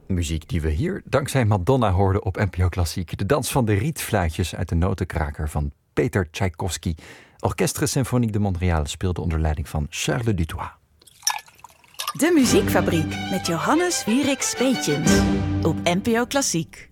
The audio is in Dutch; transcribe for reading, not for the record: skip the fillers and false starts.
Muziek die we hier dankzij Madonna hoorden op NPO Klassiek. De dans van de rietfluitjes uit de notenkraker van Peter Tchaikovsky. Orchestre Symphonique de Montréal speelde onder leiding van Charles Dutoit. De Muziekfabriek met Johannes Wierik Speetjens op NPO Klassiek.